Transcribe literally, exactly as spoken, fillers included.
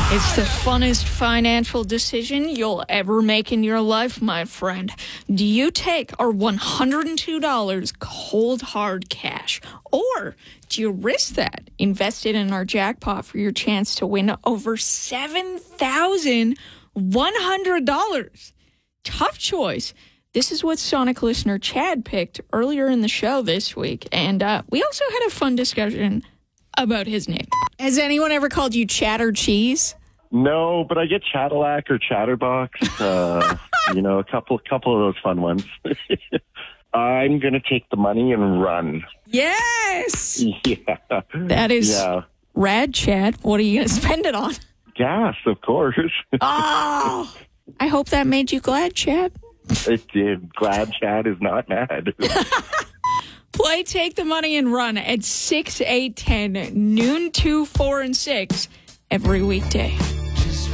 It's the funnest financial decision you'll ever make in your life, my friend. Do you take our one hundred two dollars cold hard cash, or do you risk that, invest it in our jackpot for your chance to win over seven thousand one hundred dollars? Tough choice. This is what Sonic listener Chad picked earlier in the show this week, and uh, we also had a fun discussion about his name. Has anyone ever called you Chatter Cheese? No, but I get Cadillac or Chatterbox. Uh, you know, a couple, couple of those fun ones. I'm going to take the money and run. Yes! Yeah. That is yeah. rad, Chad. What are you going to spend it on? Gas, of course. Oh! I hope that made you glad, Chad. It did. Glad Chad is not mad. Play Take the Money and Run at six, eight, ten, noon, two, four, and six every weekday.